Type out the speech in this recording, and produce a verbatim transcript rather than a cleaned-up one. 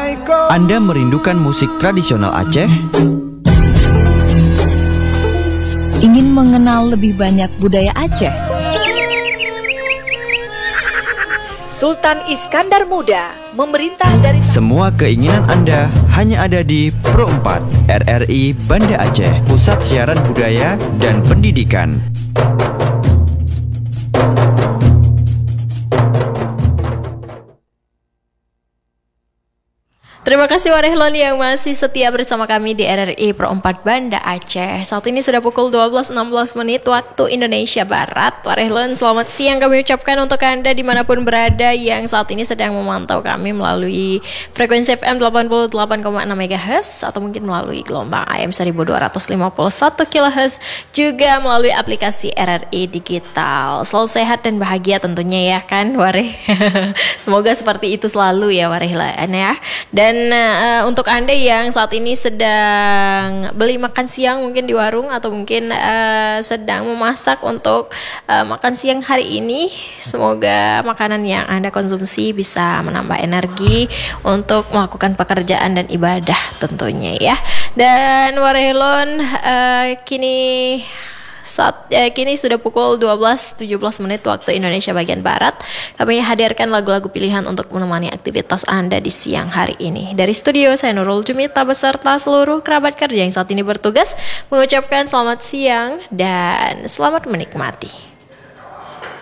Anda merindukan musik tradisional Aceh? Ingin mengenal lebih banyak budaya Aceh? Sultan Iskandar Muda memerintah dari... Semua keinginan Anda hanya ada di Pro empat R R I Banda Aceh, Pusat Siaran Budaya dan Pendidikan. Terima kasih Warehlon yang masih setia bersama kami di R R I Pro empat Banda Aceh. Saat ini sudah pukul dua belas enam belas menit waktu Indonesia Barat. Warehlon, selamat siang kami ucapkan untuk Anda dimanapun berada yang saat ini sedang memantau kami melalui frekuensi F M delapan puluh delapan koma enam megahertz atau mungkin melalui gelombang A M seribu dua ratus lima puluh satu kilohertz, juga melalui aplikasi R R I Digital. Selalu sehat dan bahagia tentunya ya kan Wareh. Semoga seperti itu selalu ya Warehlon ya. Dan Dan uh, untuk Anda yang saat ini sedang beli makan siang mungkin di warung atau mungkin uh, sedang memasak untuk uh, makan siang hari ini, semoga makanan yang Anda konsumsi bisa menambah energi untuk melakukan pekerjaan dan ibadah tentunya ya. Dan Warehlon, uh, kini Saat eh, kini sudah pukul dua belas tujuh belas menit waktu Indonesia bagian Barat. Kami hadirkan lagu-lagu pilihan untuk menemani aktivitas Anda di siang hari ini. Dari studio saya Nurul Jumita beserta seluruh kerabat kerja yang saat ini bertugas mengucapkan selamat siang dan selamat menikmati.